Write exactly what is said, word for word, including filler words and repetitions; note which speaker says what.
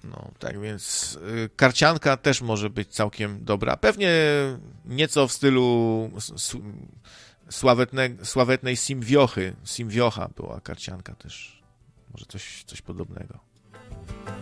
Speaker 1: No, tak więc y, karcianka też może być całkiem dobra. Pewnie nieco w stylu s- sławetne, sławetnej Simwiochy. Simwiocha była karcianka też. Może coś, coś podobnego.